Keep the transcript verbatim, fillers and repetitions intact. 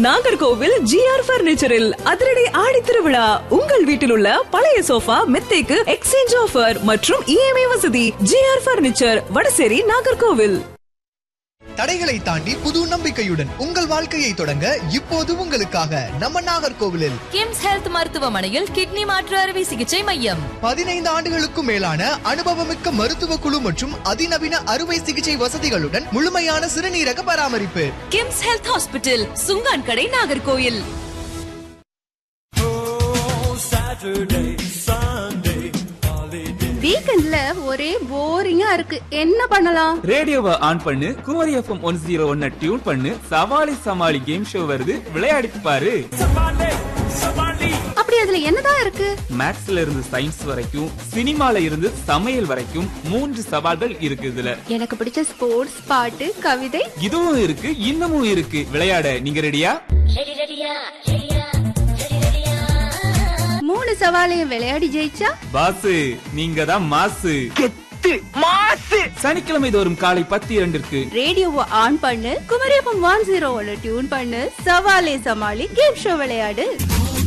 Nagercoil GR பர்னிச்சரில் அதிரடி ஆடி திருவிழா. உங்கள் வீட்டில் உள்ள பழைய சோஃபா மெத்தைக்கு எக்ஸ்சேஞ்ச் ஆஃபர் மற்றும் இஎம்ஐ வசதி. GR furniture, Vadasery, Nagercoil. தடைகளை தாண்டி புது நம்பிக்கையுடன் உங்கள் வாழ்க்கையை தொடங்க இப்போது உங்களுக்காக நம்ம நாகர்கோவிலில் கிம்ஸ் ஹெல்த் மருத்துவமனையில் கிட்னி மாற்று அறுவை சிகிச்சை மையம். பதினைந்து ஆண்டுகளுக்கும் மேலான அனுபவமிக்க மருத்துவ குழு மற்றும் அதிநவீன அறுவை சிகிச்சை வசதிகளுடன் முழுமையான சிறுநீரக பராமரிப்பு. கிம்ஸ் ஹெல்த் ஹாஸ்பிட்டல், சுங்கான் கடை, நாகர்கோவில். வீக்கெண்ட்ல ஒரே போரிங்கா இருக்கு, என்ன பண்ணலாம்? ரேடியோவை ஆன் பண்ணு, குமரி எஃப்எம் ஒன் ஜீரோ ஒன்ன டியூன் பண்ணு, சவாலி சமாளி கேம் ஷோ வருது, விளையாடிட்டு பாரு. அப்படி அதுல என்னதான் இருக்கு? மேத்ஸ்ல இருந்து சயின்ஸ் வரைக்கும், சினிமால இருந்து சமையல் வரைக்கும் மூன்று சவால்கள் இருக்கு இதுல. எனக்கு பிடிச்ச ஸ்போர்ட்ஸ், பாட்டு, கவிதை இதுவும் இருக்கு, இன்னமும் இருக்கு. விளையாட நீங்க ரெடியா? மூணு சவாலையும் விளையாடி ஜெயிச்சா பாசு நீங்க தான் மாசு. சனிக்கிழமை தோறும் காலை பத்து இரண்டிற்கு ரேடியோவை ஆன் பண்ணு, குமரி எஃப்எம் ஒன் ஜீரோ ஒன்னு டியூன் பண்ணு, சவாலே சமாளி கேம் ஷோ விளையாடு.